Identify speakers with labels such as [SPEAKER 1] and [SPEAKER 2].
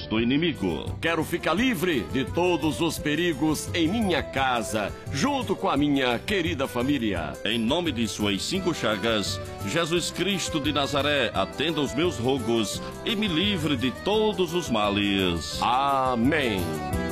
[SPEAKER 1] mãos do inimigo.
[SPEAKER 2] Quero ficar livre de todos os perigos em minha casa, junto com a minha querida família.
[SPEAKER 1] Em nome de suas 5 chagas, Jesus Cristo de Nazaré, atenda os meus rogos e me livre de todos os males.
[SPEAKER 2] Amém.